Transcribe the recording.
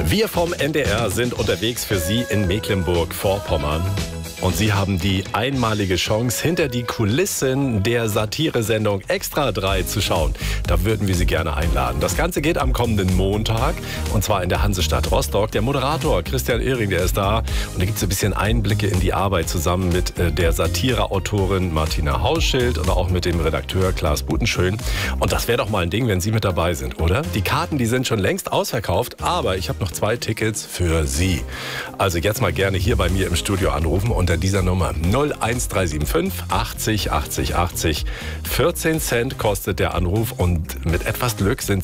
Wir vom NDR sind unterwegs für Sie in Mecklenburg-Vorpommern. Und Sie haben die einmalige Chance, hinter die Kulissen der Satiresendung Extra 3 zu schauen. Da würden wir Sie gerne einladen. Das Ganze geht am kommenden Montag, und zwar in der Hansestadt Rostock. Der Moderator Christian Ehring, der ist da. Und da gibt es ein bisschen Einblicke in die Arbeit zusammen mit der Satireautorin Martina Hauschild und auch mit dem Redakteur Klaas Butenschön. Und das wäre doch mal ein Ding, wenn Sie mit dabei sind, oder? Die Karten, die sind schon längst ausverkauft, aber ich habe noch 2 Tickets für Sie. Also jetzt mal gerne hier bei mir im Studio anrufen unter dieser Nummer 01375 80 80 80. 14 Cent kostet der Anruf und mit etwas Glück sind